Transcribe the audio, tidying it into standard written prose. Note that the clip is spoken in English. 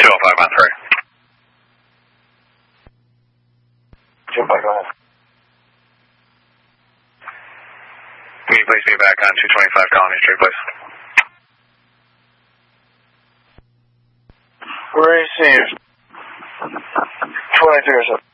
205 on 3. 205, go ahead. Can you please be back on 225 Colony Street, please? Received. 23 or so.